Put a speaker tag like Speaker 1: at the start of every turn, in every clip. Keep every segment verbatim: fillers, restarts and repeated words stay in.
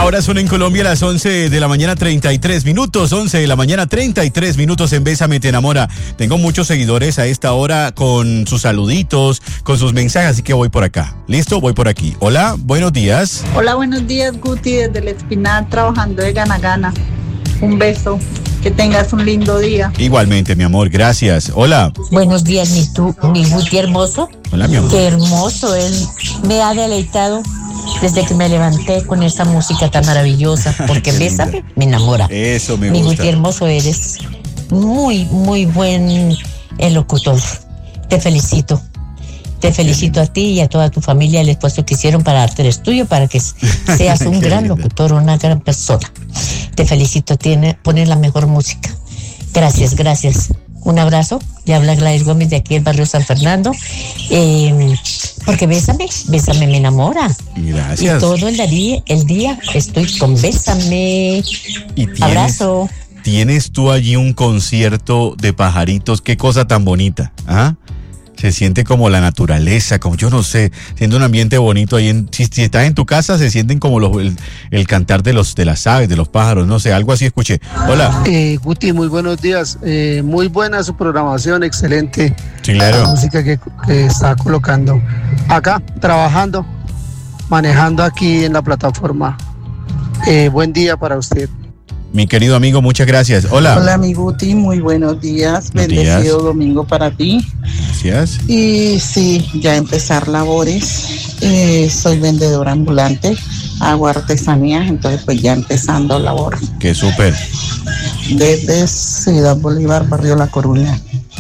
Speaker 1: Ahora son en Colombia las once de la mañana treinta y tres minutos, once de la mañana treinta y tres minutos en Bésame Te Enamora. Tengo muchos seguidores a esta hora con sus saluditos, con sus mensajes, así que voy por acá. ¿Listo? Voy por aquí. Hola, buenos días.
Speaker 2: Hola, buenos días, Guti, desde el Espinal, trabajando de gana gana. Un beso. Que tengas un lindo día.
Speaker 1: Igualmente, mi amor, gracias. Hola.
Speaker 3: Buenos días, mi, tu, mi Guti hermoso.
Speaker 1: Hola, mi amor.
Speaker 3: Qué hermoso, él me ha deleitado desde que me levanté con esa música tan maravillosa, porque Bésame me enamora.
Speaker 1: Eso me
Speaker 3: mi
Speaker 1: gusta.
Speaker 3: Mi Guti hermoso, eres muy, muy buen locutor. Te felicito. Te felicito a ti y a toda tu familia el esfuerzo que hicieron para darte el estudio, para que seas un gran locutor, una gran persona. Te felicito, tiene, pones la mejor música. Gracias, gracias. Un abrazo. Le habla Gladys Gómez de aquí del barrio San Fernando. Eh, porque Bésame, Bésame me enamora.
Speaker 1: Gracias.
Speaker 3: Y todo el día, el día estoy con Bésame.
Speaker 1: ¿Y tienes,
Speaker 3: abrazo.
Speaker 1: ¿Tienes tú allí un concierto de pajaritos? Qué cosa tan bonita, ¿ah? Se siente como la naturaleza, como yo no sé, siente un ambiente bonito ahí. En, si, si estás en tu casa, se sienten como los, el, el cantar de los de las aves, de los pájaros, no sé, algo así escuché. Hola.
Speaker 4: Eh, Guti, muy buenos días. Eh, muy buena su programación, excelente.
Speaker 1: Sí, claro.
Speaker 4: La música que, que está colocando. Acá, trabajando, manejando aquí en la plataforma. Eh, buen día para usted.
Speaker 1: Mi querido amigo, muchas gracias. Hola.
Speaker 5: Hola, mi Guti, muy buenos días.
Speaker 1: Buenos
Speaker 5: Bendecido
Speaker 1: días.
Speaker 5: domingo para ti.
Speaker 1: Gracias.
Speaker 5: Y sí, ya empezar labores. Eh, soy vendedora ambulante, hago artesanías, entonces pues ya empezando labor.
Speaker 1: Qué súper.
Speaker 5: Desde Ciudad Bolívar, barrio La Coruña.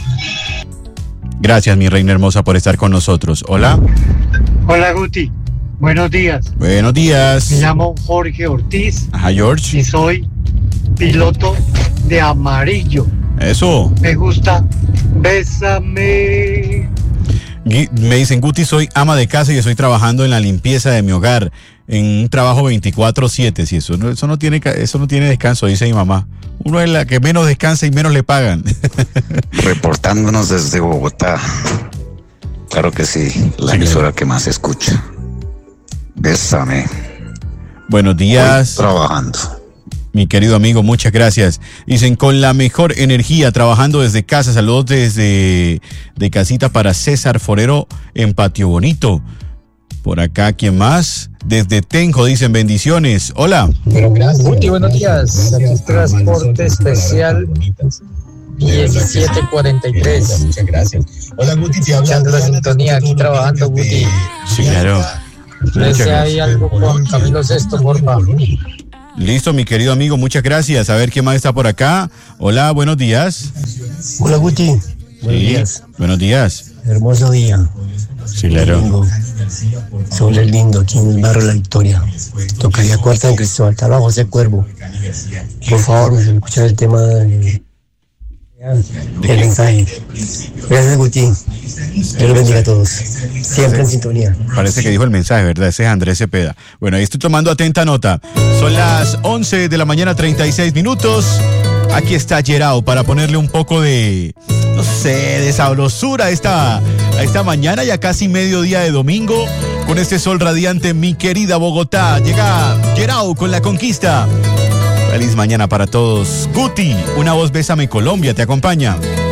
Speaker 1: Gracias, mi reina hermosa, por estar con nosotros. Hola.
Speaker 6: Hola, Guti. Buenos días.
Speaker 1: Buenos días.
Speaker 6: Me llamo Jorge Ortiz.
Speaker 1: Ajá, George.
Speaker 6: Y soy piloto de amarillo.
Speaker 1: Eso.
Speaker 6: Me gusta Bésame.
Speaker 1: Me dicen, Guti, soy ama de casa y estoy trabajando en la limpieza de mi hogar, en un trabajo veinticuatro siete. Si eso no, eso no tiene, eso no tiene descanso, dice mi mamá. Uno es la que menos descansa y menos le pagan.
Speaker 7: Reportándonos desde Bogotá. Claro que sí, la
Speaker 1: sí,
Speaker 7: emisora
Speaker 1: claro.
Speaker 7: que más escucha. Bésame.
Speaker 1: Buenos días.
Speaker 7: Estoy trabajando.
Speaker 1: Mi querido amigo, muchas gracias. Dicen, con la mejor energía, trabajando desde casa. Saludos desde de casita para César Forero en Patio Bonito. Por acá, ¿quién más? Desde Tenjo, dicen, bendiciones. Hola.
Speaker 8: Guti, buenos días. Aquí transporte especial diecisiete cuarenta y tres.
Speaker 9: Muchas gracias. Hola, Guti, te habla.
Speaker 8: Echando la sintonía, aquí trabajando, Guti.
Speaker 1: Sí, claro.
Speaker 8: No sé, hay algo con Camilo Sesto, porfa.
Speaker 1: Listo, mi querido amigo, muchas gracias. A ver quién más está por acá. Hola, buenos días.
Speaker 10: Hola, Guti.
Speaker 1: Sí,
Speaker 10: Buenos días.
Speaker 1: Buenos días.
Speaker 10: Hermoso día.
Speaker 1: Sí, claro.
Speaker 10: Domingo. Sol es lindo aquí en el barrio La Victoria. Tocaría cuarta en Cristóbal, Talá, José Cuervo. Por favor, me escuchar el tema de... el mensaje. Gracias, Guti. Dios los bendiga a todos. Siempre en sintonía.
Speaker 1: Parece que dijo el mensaje, ¿verdad? Ese es Andrés Cepeda. Bueno, ahí estoy tomando atenta nota. Son las once de la mañana, treinta y seis minutos. Aquí está Gerao para ponerle un poco de, no sé, de sabrosura a esta, a esta mañana, ya casi mediodía de domingo, con este sol radiante, mi querida Bogotá. Llega Gerao con la conquista. Feliz mañana para todos. Guti, una voz Bésame Colombia te acompaña.